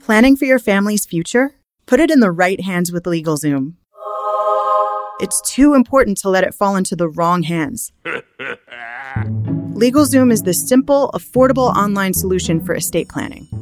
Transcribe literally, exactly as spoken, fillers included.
Planning for your family's future? Put it in the right hands with LegalZoom. It's too important to let it fall into the wrong hands. LegalZoom is the simple, affordable online solution for estate planning.